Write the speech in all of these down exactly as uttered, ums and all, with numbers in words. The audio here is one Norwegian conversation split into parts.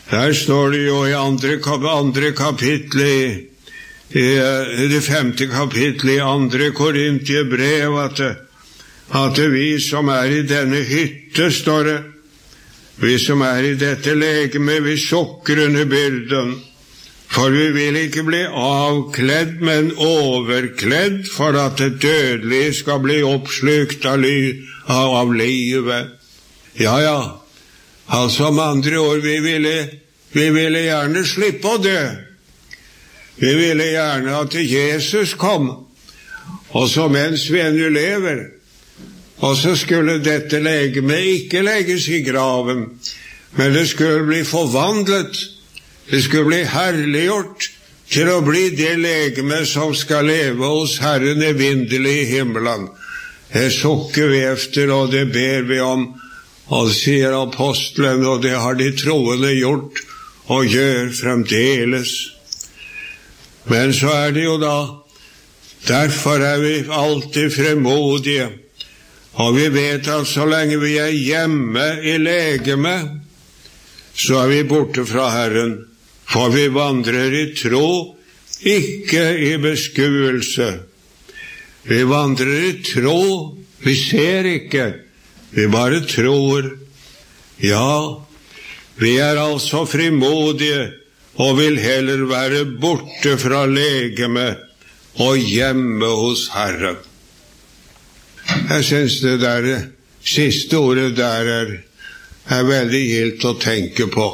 Der står det jo i andre, kap andre kapittel i, i, i det femte kapittel i andre Korintiebrev at, at vi som er i denne hytte, står det, vi som er i dette legeme, vi sukker under byrden, for vi vil ikke bli avkledd, men overkledd, for at det dødelige skal bli oppslukt av, ly, av livet. Ja, ja, altså om andre år, vi ville, vi ville gjerne slippe å dø. Vi ville gjerne at Jesus kom, og så mens vi ennå lever, og så skulle dette legeme ikke legges i graven, men det skulle bli forvandlet. Det skulle bli herliggjort til å bli det legeme som skal leve hos Herren evinnelig i himmelen. Det sukker vi efter, og det ber vi om, og det sier apostelen, og det har de troende gjort, og gjør fremdeles. Men så er det jo da, derfor er vi alltid fremodige, og vi vet at så lenge vi er hjemme i legeme, så er vi borte fra Herren. For vi vandrer i tro, ikke i beskuelse. Vi vandrer i tro, vi ser ikke, vi bare tror. Ja, vi er altså frimodige, og vil heller være borte fra legeme og hjemme hos Herren. Jeg synes det der siste ordet der er, er veldig gildt å tenke på.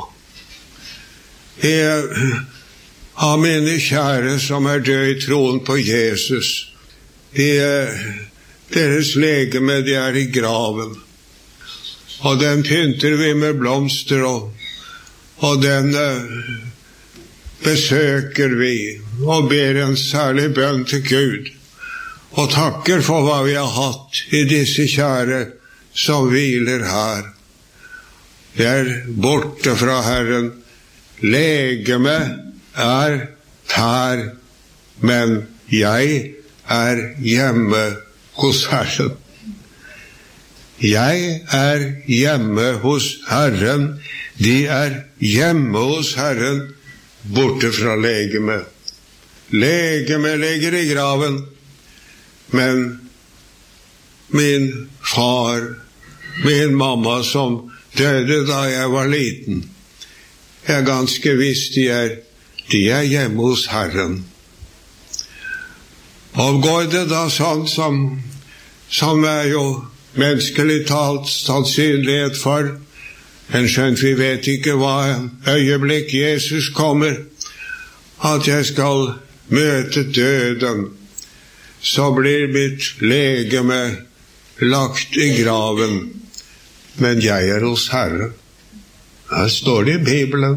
Jeg har mine kjære som er død i troen på Jesus. De, deres legeme, de er i graven. Og den pynter vi med blomster, og, og den uh, besøker vi, og ber en særlig bønn til Gud, og takker for hva vi har hatt i disse kjære som hviler her. De er borte fra Herren. Legeme er her, men jeg er hjemme hos Herren. Jeg er hjemme hos Herren. De er hjemme hos Herren, borte fra legeme. Legeme ligger i graven, men min far, min mamma som døde da jeg var liten, jeg er ganske visst de er, de er hjemme hos Herren. Og går det da sånn som, som er jo menneskelig talt sannsynlighet for, men skjønt vi vet ikke hva øyeblikk Jesus kommer, at jeg skal møte døden, så blir mitt legeme lagt i graven, men jeg er hos Herren. Her står det i Bibelen.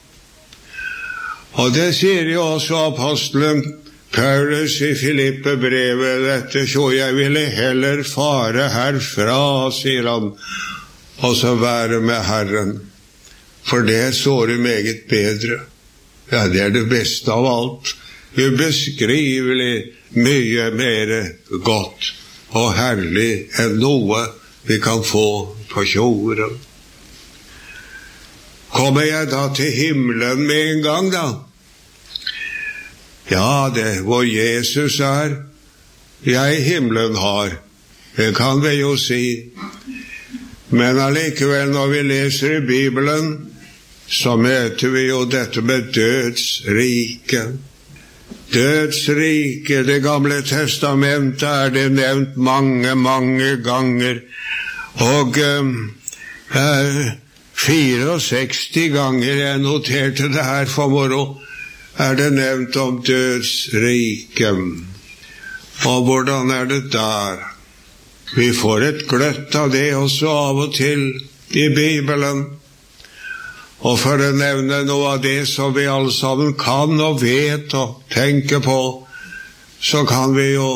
Og det sier jo også apostelen Paulus i Filippe-brevet, dette så jeg ville heller fare herfra, sier han, og så være med Herren. For det såre meget bedre. Ja, det er det beste av alt. Ubeskrivelig mye mer godt og herlig enn noe vi kan få på jorden. Kommer jeg da til himmelen med en gang da? Ja, det hvor Jesus er, jeg himmelen har. Det kan vi jo si. Men allikevel når vi leser i Bibelen, så møter vi jo dette med dødsrike. Dødsrike, det gamle testamentet er det nevnt mange, mange ganger. Og eh, sekstifire ganger jeg noterte det her for moro, er det nevnt om dødsriket. Og hvordan er det der? Vi får et gløtt av det også av og til i Bibelen. Og for å nevne noe av det som vi alle sammen kan og vet og tenker på, så kan vi jo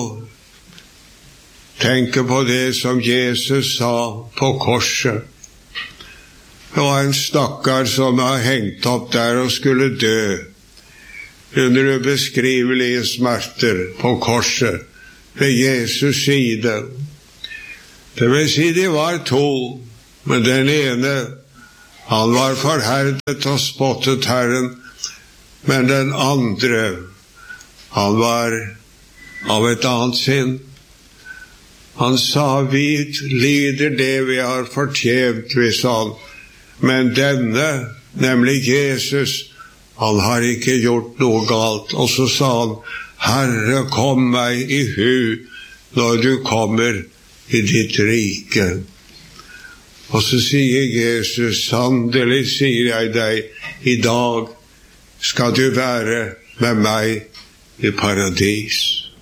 tenke på det som Jesus sa på korset. Det var en stakkar som var hengt opp der og skulle dø under ubeskrivelige smerter på korset ved Jesus side. Det vil si de var to, men den ene Han var forherdet og spottet Herren, men den andre, han var av et annet sinn. Han sa, vi lider det vi har fortjent, vi sa han. Men denne, nemlig Jesus, han har ikke gjort noe galt. Og så sa han, Herre, kom meg i hu når du kommer i ditt rike. Og så sier Jesus, sannelig sier jeg deg, i dag skal du være med meg i paradis.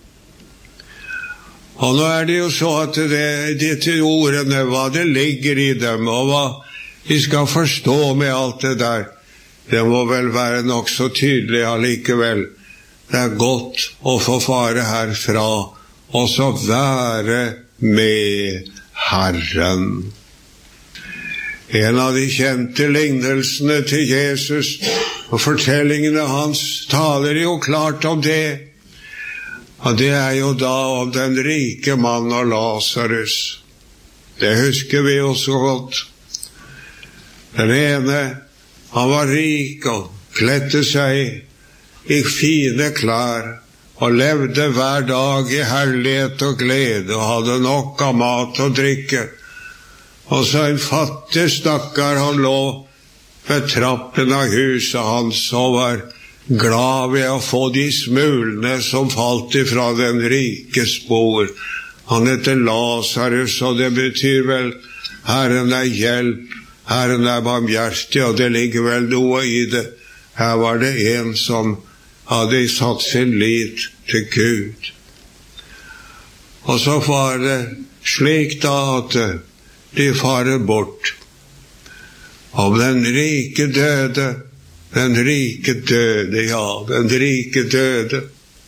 Og nå er det jo så at det, disse ordene, hva det ligger i dem, og hva vi skal forstå med alt det der, det må vel være nok så tydelig allikevel. Det er godt å få fare herfra, og så være med Herren. En av de kjente lignelsene til Jesus, og fortellingene hans taler jo klart om det. Og det er jo da om den rike mann og Lazarus. Det husker vi jo så godt. Den ene, han var rik og kledde seg i fine klær og levde hver dag i herlighet og glede og hadde nok av mat og drikke. Og så en fattig stakkar, han lå ved trappen av huset hans og var glad ved å få de smulene som falt ifra den rikes bord. Han heter Lazarus, og det betyr vel Herren er hjelp, Herren er barmhjertig, og det ligger vel noe i det. Her var det en som hadde satt sin lit til Gud. Og så var det slik da at de farer bort. Og den rike døde, den rike døde, ja, den rike døde.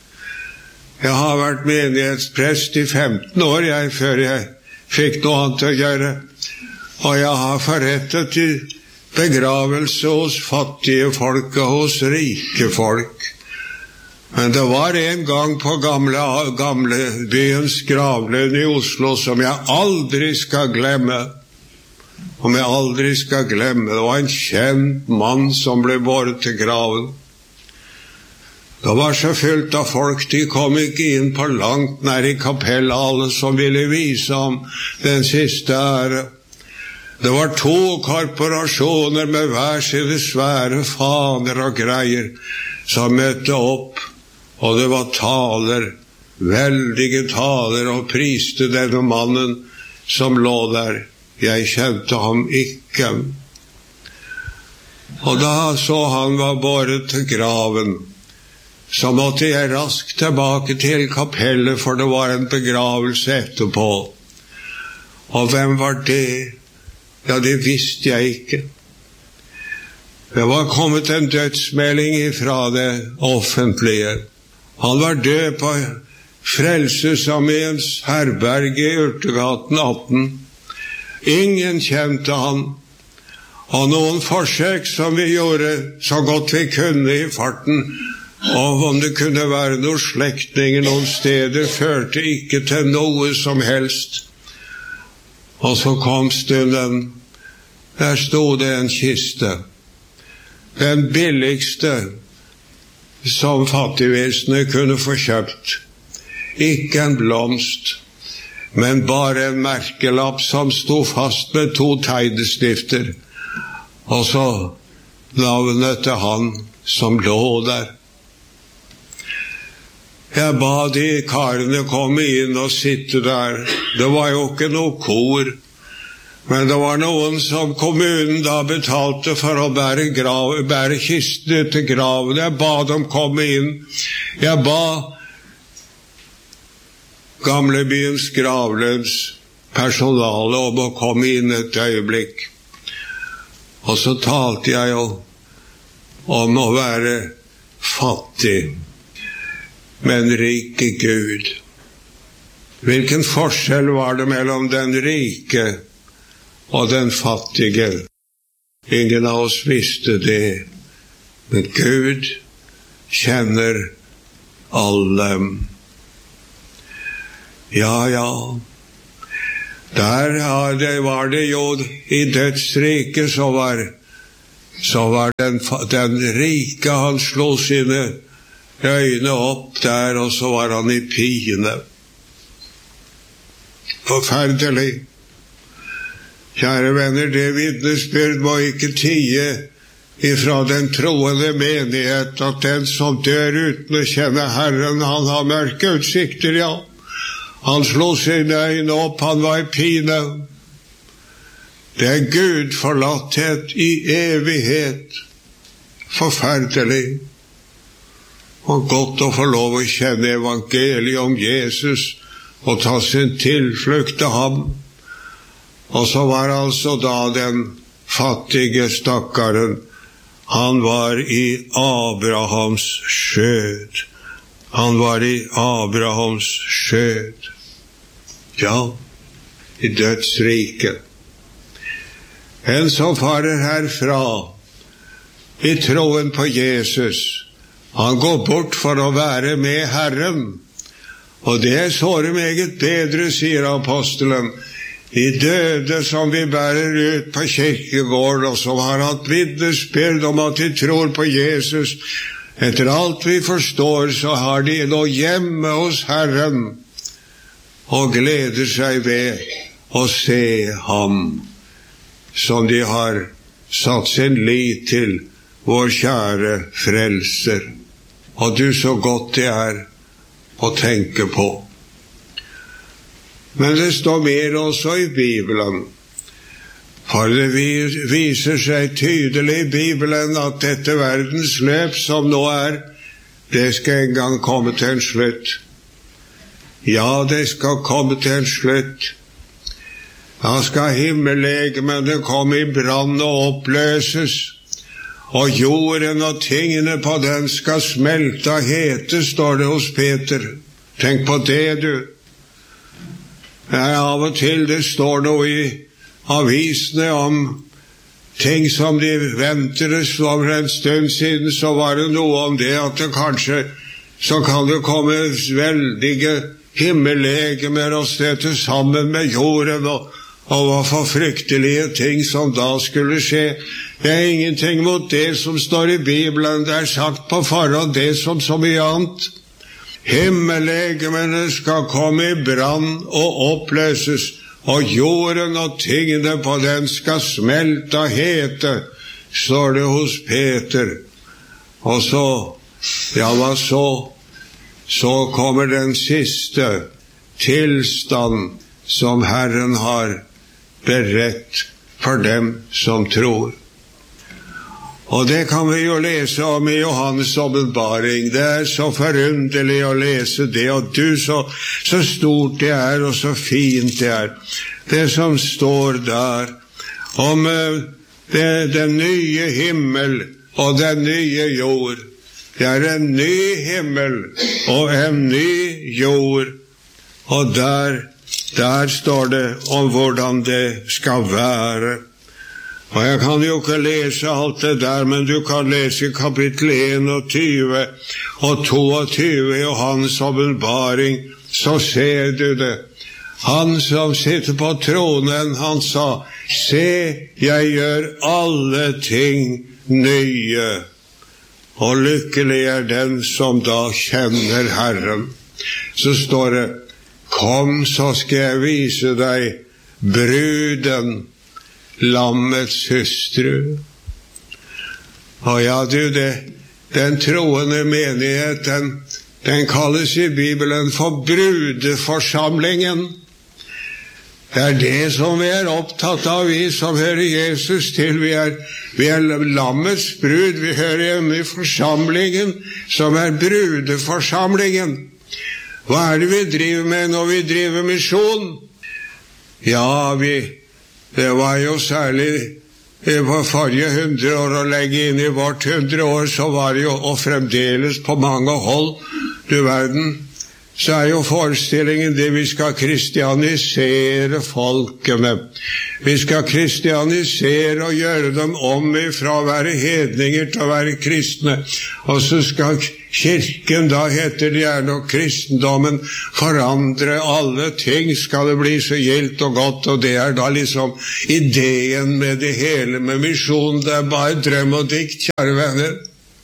Jeg har vært menighetsprest i femten år, jeg, før jeg fikk noe annet å gjøre. Og jeg har forrettet i begravelse hos fattige folk og hos rike folk. Men det var en gang på gamle, gamle byens gravlund i Oslo som jeg aldri skal glemme. Om jeg aldri skal glemme, det var en kjent mann som ble båret til graven. Det var så fullt av folk, de kom ikke inn på langt nær i kapellet, alle som ville vise ham den siste ære. Det var to korporasjoner med hver sine svære faner og greier som møtte opp, og det var taler, veldige taler, og priste denne mannen som lå der. Jeg kjente ham ikke. Og da så han var båret til graven, så måtte jeg raskt tilbake til kapellet, for det var en begravelse etterpå. Og hvem var det? Ja, det visste jeg ikke. Det var kommet en dødsmelding ifra det offentlige. Han var død på Frelsesarmeens herberge i Urtegaten atten. Ingen kjente han, og noen forsøk som vi gjorde så godt vi kunne i farten, og om det kunne være noen slektninger noen steder, førte ikke til noe som helst. Og så kom stunden, der stod det en kiste, den billigste som fattigvesenet kunne få kjøpt, ikke en blomst, men bare en merkelapp som stod fast med to tegnestifter, og så navnet til han som lå der. Jeg ba de karene komme inn og sitte der. Det var jo ikke noe kor, men det var noen som kommunen da betalte for å bære, grav, bære kistene til graven. Jeg ba dem komme inn. Jeg ba Gamlebyens gravlunds personale om å komme inn et øyeblikk. Og så talte jeg jo om å være fattig, men rik i Gud. Hvilken forskjell var det mellom den rike og den fattige? Ingen av oss visste det, men Gud kjenner alle. Ja, ja, der var det jo i dødsriket så var så var den, den rike, han slo sine øyne opp der, og så var han i pine. Forferdelig. Kjære venner, det vitnesbyrd må ikke tie ifra den troende menighet at den som dør uten å kjenne Herren, han har mørke utsikter, ja. Han slo sine øyne opp, han var i pine. Det er gudforlatthet i evighet. Forferdelig. Og godt å få lov å kjenne evangeliet om Jesus og ta sin tilflukt til ham. Og så var altså da den fattige stakkaren, han var i Abrahams skjød. Han var i Abrahams skjød. Ja, i dødsriket. En som farer herfra i troen på Jesus, han går bort for å være med Herren. Og det er såre meget bedre, sier apostelen, de døde som vi bærer ut på kirkegården, og som har hatt vitnesbyrd om at de tror på Jesus. Etter alt vi forstår, så har de nå hjemme hos Herren, og gleder seg ved å se ham, som de har satt sin lit til, vår kjære frelser. Og du, så godt det er å tenke på. Men det står mer også i Bibelen. For det viser seg tydelig i Bibelen at dette verdens løp som nå er, det skal en gang komme til en slutt. Ja, det skal komme til en slutt. Da skal himmellegemene komme i brann og oppløses, og jorden og tingene på den skal smelte av hete, står det hos Peter. Tenk på det, du. Ja, av og til det står noe i avisene om ting som de venter. For en stund siden så var det noe om det at det kanskje så kan det komme veldige himmellegemer og støte sammen med jorden, og, og hva for fryktelige ting som da skulle skje. Det er ingenting mot det som står i Bibelen. Det er sagt på forhånd, det som så mye annet. Himmellegemene skal komme i brann og oppløses, og jorden og tingene på den skal smelte av hete, står det hos Peter. Og så, ja, hva så? Så kommer den siste tilstand som Herren har beredt for dem som tror. Og det kan vi jo lese om i Johannes åpenbaring. Det er så forunderlig å lese det, og du, så, så stort det er, og så fint det er. Det som står der om uh, det, den nye himmel og den nye jord. Det er en ny himmel og en ny jord, og der, der står det om hvordan det skal være. Og jeg kan jo ikke lese alt det der, men du kan lese kapittel enogtyve og toogtyve i Johannes åpenbaring, så ser du det. Han som sitter på tronen, han sa, se, jeg gjør alle ting nye. Og lykkelig er den som da kjenner Herren. Så står det, kom, så skal jeg vise deg bruden, lammets hustru. Og ja, du, det, den troende menighet, den, den kalles i Bibelen for brudeforsamlingen. Det er det som vi er opptatt av, vi som hører Jesus til. Vi er, vi er lammets brud, vi hører hjemme i forsamlingen, som er brudeforsamlingen. Hva er det vi driver med når vi driver misjon? Ja, vi Det var jo særlig på forrige hundre år å legge inn i vårt hundre år, så var det jo, og fremdeles på mange hold, du verden, så er jo forestillingen det vi skal kristianisere folkene. Vi skal kristianisere og gjøre dem om fra å være hedninger til å være kristne. Og så skal kirken, da heter det gjerne, og kristendommen forandre alle ting, skal det bli så gildt og godt, og det er da liksom ideen med det hele, med misjon. Det er bare drøm og dikt, kjære venner.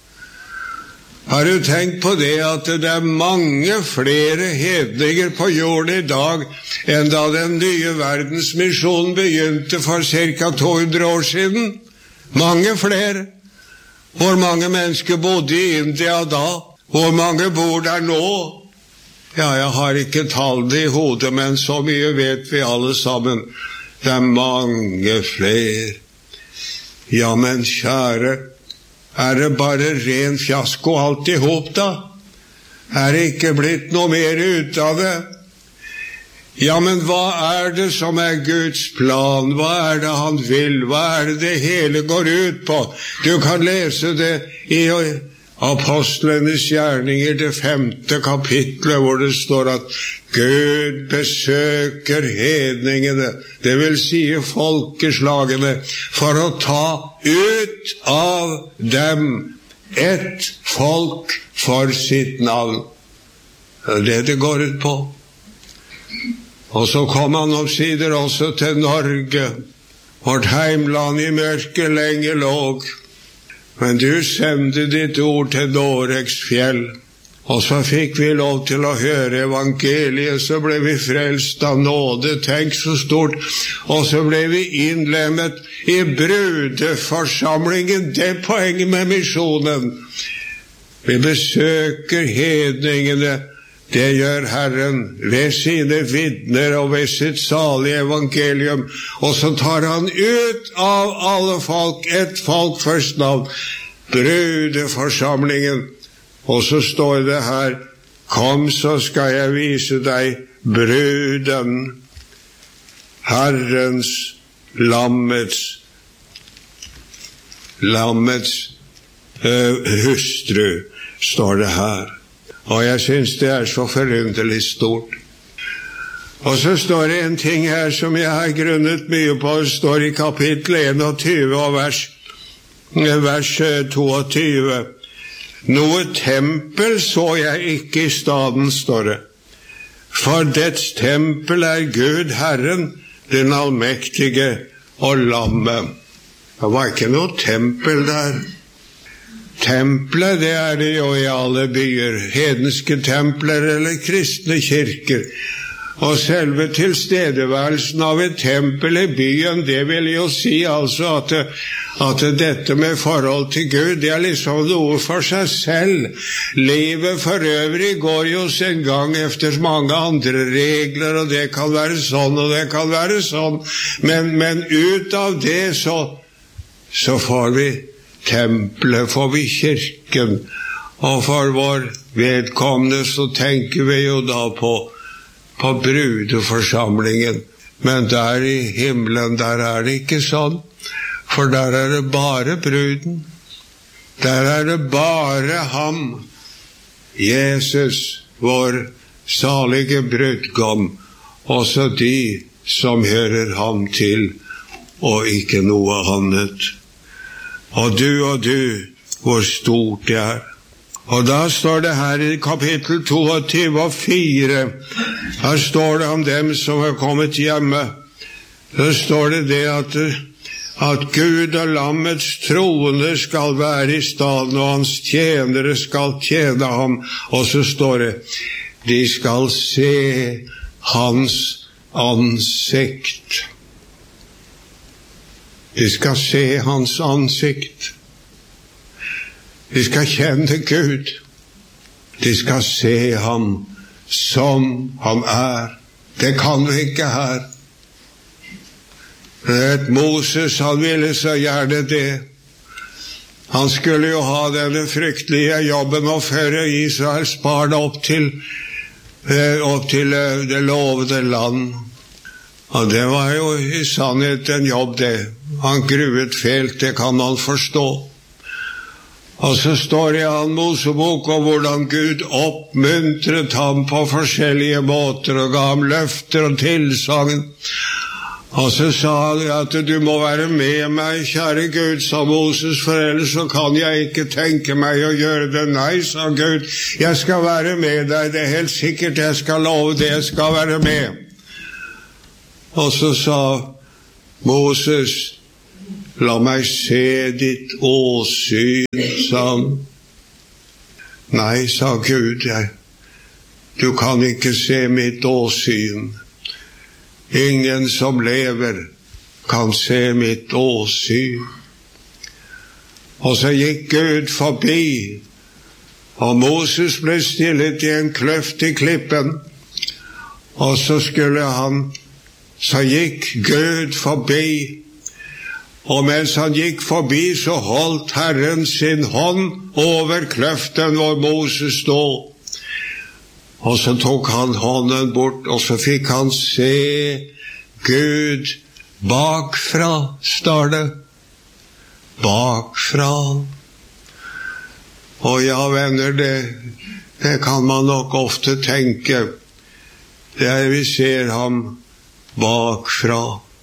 Har du tenkt på det at det er mange flere hedninger på jorden i dag enn da den nye verdensmisjonen begynte for ca. to hundre år siden? Mange flere. Hvor mange mennesker bodde i India da? Hvor mange bor der nå? Ja, jeg har ikke tallet i hodet, men så mye vet vi alle sammen. Det er mange flere. Ja, men kjære, er det bare ren fiasko alt i hop da? Er det ikke blitt noe mer ut av det? Ja, men hva er det som er Guds plan? Hva er det han vil? Hva er det det hele går ut på? Du kan lese det i Apostlenes gjerninger, det femte kapitlet, hvor det står at Gud besøker hedningene, det vil si folkeslagene, for å ta ut av dem ett folk for sitt navn. Det er det det går ut på. Og så kom han omsider også til Norge, vårt heimland i mørke lenge låg. Men du sendte ditt ord til Noregs fjell, og så fikk vi lov til å høre evangeliet, så ble vi frelst av nåde, tenk så stort, og så ble vi innlemmet i brudeforsamlingen, det er poenget med misjonen. Vi besøker hedningene, det gjør Herren ved sine vitner og ved sitt salige evangelium, og så tar han ut av alle folk et folk først navn, brudeforsamlingen, og så står det her, kom så skal jeg vise deg bruden, Herrens, lammets, lammets uh, hustru, står det her. Og jeg synes det er så forunderlig stort. Og så står det en ting her som jeg har grunnet mye på. Det står i kapittel enogtyve og vers, vers toogtyve. Noe tempel så jeg ikke i staden, står det. For dets tempel er Gud Herren, den allmektige og lammet. Det var ikke noe tempel der. Tempelet, det er det jo i alle byer, hedenske templer eller kristne kirker. Og selve tilstedeværelsen av et tempel i byen, det vil jo si altså at, at dette med forhold til Gud, det er liksom noe for seg selv. Livet for øvrig går jo sin gang efter mange andre regler, og det kan være sånn, og det kan være sånn. Men, men ut av det så, så får vi tempelet, får vi kirken, og for vår vedkommende så tenker vi jo da på, på brudeforsamlingen. Men der i himmelen, der er det ikke sånn, for der er det bare bruden. Der er det bare ham, Jesus, vår salige brudgom, også de som hører ham til, og ikke noe annet. Og du og du, hvor stort det er. Og da står det her i kapittel toogtyve og fire, her står det om dem som har kommet hjemme. Da står det det at, at Gud og lammets troende skal være i staden, og hans tjenere skal tjene ham. Og så står det, de skal se hans ansikt. De skal se hans ansikt. De skal kjenne Gud. De skal se ham som han er. Det kan vi ikke her. Et Moses, han ville så gjerne det. Han skulle jo ha denne fryktelige jobben å føre Israels barn opp til, opp til det lovede land. Og det var jo i sannhet en jobb det. Han gruet fælt, det kan man forstå. Og så står det i annen Mosebok om hvordan Gud oppmuntret ham på forskjellige måter og ga ham løfter og tilsagn. Og så sa han at du må være med meg, kjære Gud, sa Moses, for ellers så kan jeg ikke tenke meg å gjøre det. Nei, sa Gud, jeg skal være med deg, det er helt sikkert, jeg skal love det, jeg skal være med. Og så sa Moses, la meg se ditt åsyn, sa han. Nei, sa Gud, jeg, du kan ikke se mitt åsyn. Ingen som lever kan se mitt åsyn. Og så gikk Gud forbi, og Moses ble stillet i en kløft i klippen, og så skulle han, så gikk Gud forbi, og mens han gikk forbi, så holdt Herren sin hånd over kløften hvor Moses stod. Og så tok han hånden bort, og så fikk han se Gud bakfra, står det. Bakfra. Og ja, venner, det, det kan man nok ofte tenke. Det er vi ser ham bakfra.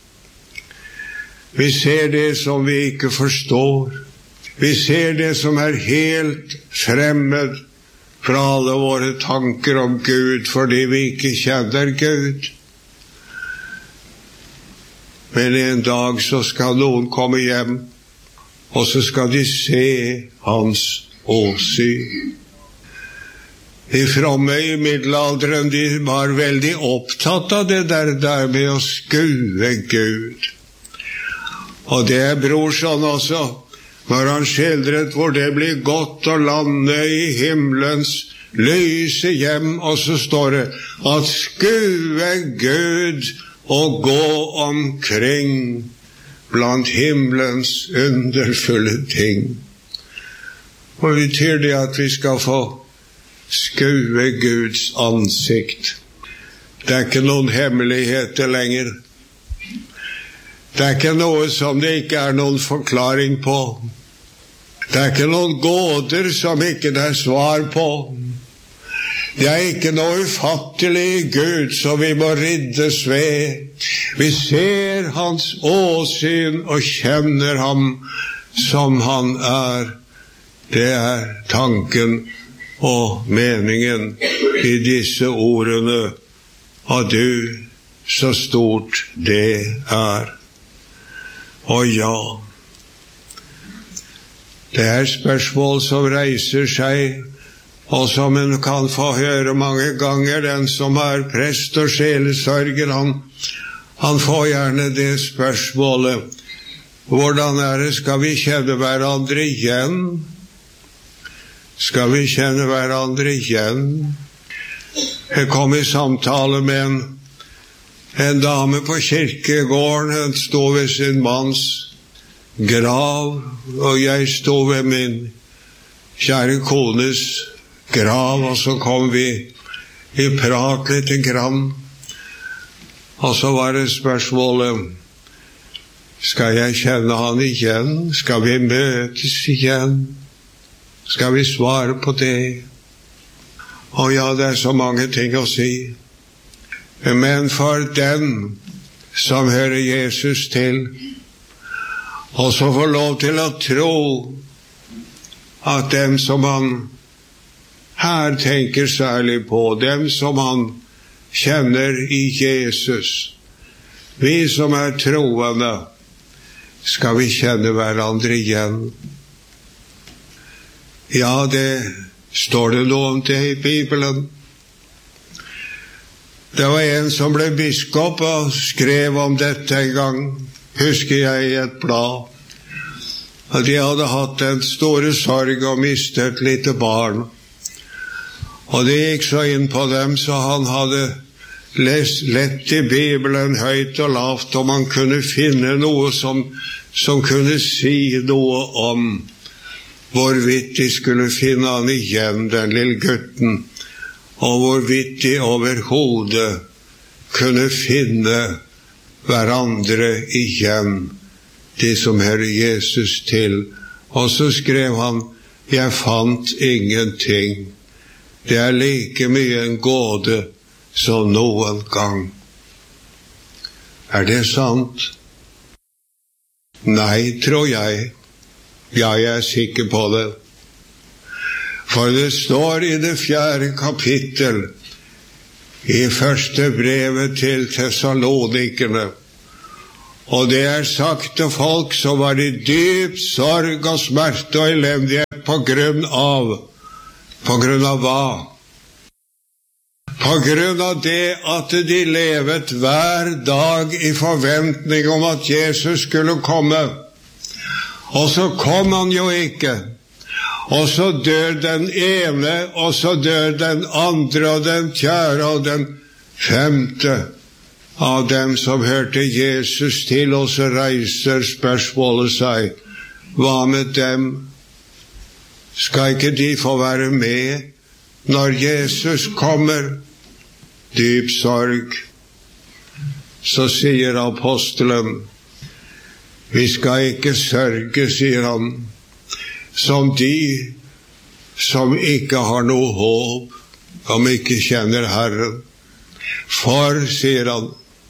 Vi ser det som vi ikke forstår. Vi ser det som er helt fremmed fra alle våre tanker om Gud, fordi vi ikke kjenner Gud. Men en dag så skal noen komme hjem, og så skal de se hans åsyn. De fromme i middelalderen, de var veldig opptatt av det der, der med å skue Gud. Og det er Brorson også, når han skildret hvor det blir godt å lande i himmelens lyse hjem, og så står det at skue Gud og gå omkring blant himmelens underfulle ting. Og det betyr det at vi skal få skue Guds ansikt. Det er ikke noen hemmeligheter lenger. Det er ikke noe som det ikke er noen forklaring på. Det er ikke noen gåter som ikke det er svar på. Det er ikke noe ufattelig i Gud som vi må riddes ved. Vi ser hans åsyn og kjenner ham som han er. Det er tanken og meningen i disse ordene. Og du, så stort det er. Og ja, det er spørsmål som reiser seg, og som en kan få høre mange ganger. Den som er prest og sjelesørger, han, han får gjerne det spørsmålet. Hvordan er det, skal vi kjenne hverandre igjen? Skal vi kjenne hverandre igjen? Jeg kom i samtale med en En dame på kirkegården, hun stod ved sin manns grav, og jeg stod ved min kjære kones grav, og så kom vi i prat litt grann. Og så var det spørsmålet, skal jeg kjenne han igjen? Skal vi møtes igjen? Skal vi svare på det? Og ja, det er så mange ting å si. Men for den som hører Jesus til, og så får lov til å tro at dem som han her tenker særlig på, dem som han kjenner i Jesus, vi som er troende, skal vi kjenne hverandre igjen. Ja, det står det noe om det i Bibelen. Det var en som ble biskop og skrev om dette en gang, husker jeg i et blad. Og de hadde hatt en store sorg og mistet et lite barn. Og det gikk så inn på dem, så han hadde lest lett i Bibelen høyt og lavt, og man kunne finne noe som, som kunne si noe om hvorvidt de skulle finne han igjen, den lille gutten, og hvorvidt de overhodet kunne finne hverandre igjen, de som hører Jesus til. Og så skrev han, jeg fant ingenting. Det er like mye en gåte som noen gang. Er det sant? Nei, tror jeg. Ja, jeg er sikker på det. For det står i det fjerde kapittel i første brevet til Thessalonikerne, og det er sagt til folk som var i dyp sorg og smerte og elendighet på grunn av, på grunn av hva? På grunn av det at de levet hver dag i forventning om at Jesus skulle komme. Og så kom han jo ikke. Og så dør den ene, og så dør den andre, og den fjerde, og den femte av dem som hørte Jesus til. Og så reiser spørsmålet seg, hva med dem? Skal ikke de få være med når Jesus kommer? Dyp sorg. Så sier apostelen, vi skal ikke sørge, sier han, som de som ikke har noe håp, som ikke kjenner Herren. For, sier han,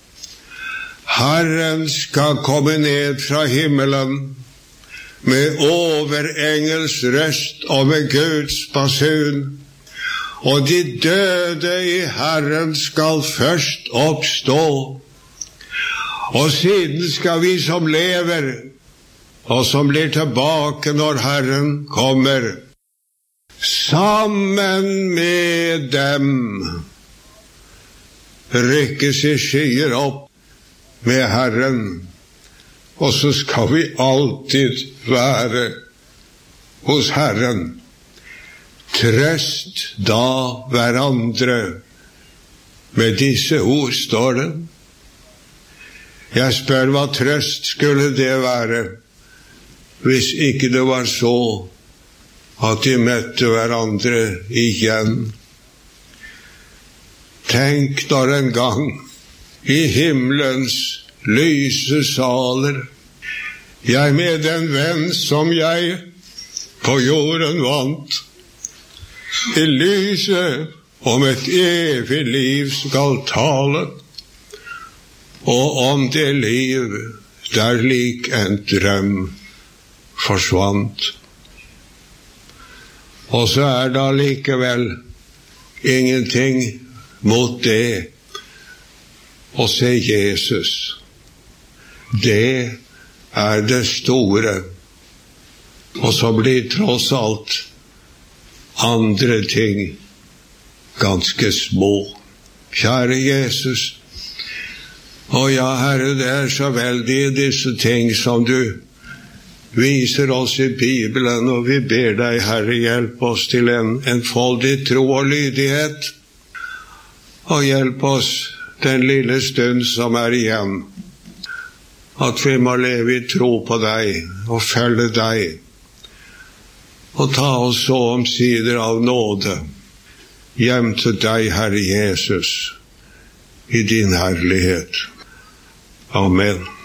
Herren skal komme ned fra himmelen med overengels røst og med Guds basun, og de døde i Herren skal først oppstå. Og siden skal vi som lever, og som blir tilbake når Herren kommer, sammen med dem rykkes i skyer opp med Herren, og så skal vi alltid være hos Herren. Trøst da hverandre. Med disse ord står det. Jeg spør, hva trøst skulle det være, hvis ikke det var så at de møtte hverandre igjen? Tenk når en gang i himmelens lyse saler, jeg med en venn som jeg på jorden vant, i lyset om et evig liv skal tale, og om det liv der lik en drøm forsvant. Og så er det likevel ingenting mot det å se Jesus. Det er det store, og så blir tross alt andre ting ganske små. Kjære Jesus, å ja, Herre, det er så veldig disse ting som du viser oss i Bibelen, og vi ber deg, Herre, hjelp oss til en enfoldig tro og lydighet, og hjelp oss den lille stund som er igjen, at vi må leve i tro på deg og følge deg, og ta oss så omsider av nåde hjem til deg, Herre Jesus, i din herlighet. Amen.